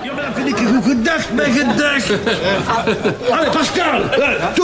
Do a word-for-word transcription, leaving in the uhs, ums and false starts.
Ja, maar dat vind ik een goed gedacht, mijn gedacht. Allee, Pascal, toe.